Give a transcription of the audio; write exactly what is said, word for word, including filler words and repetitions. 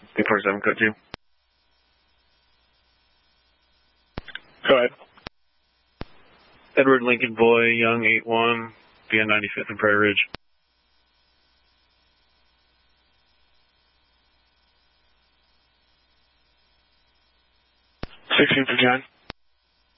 eight four seven, code two. Go ahead. Edward Lincoln Boy, Young eight one, B N ninety-fifth and Prairie Ridge. sixteen for John.